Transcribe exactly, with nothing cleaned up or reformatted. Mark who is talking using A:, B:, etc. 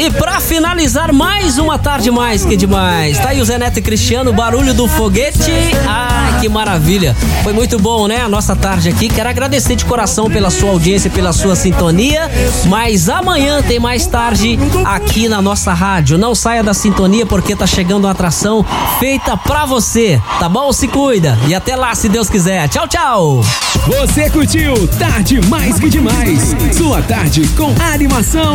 A: E pra finalizar, mais uma tarde mais que demais. Tá aí o Zé Neto e Cristiano, barulho do foguete. Ai, que maravilha. Foi muito bom, né? A nossa tarde aqui. Quero agradecer de coração pela sua audiência, pela sua sintonia. Mas amanhã tem mais tarde aqui na nossa rádio. Não saia da sintonia porque tá chegando uma atração feita pra você, tá bom? Se cuida. E até lá, se Deus quiser. Tchau, tchau.
B: Você curtiu Tarde Mais Que Demais. Sua tarde com animação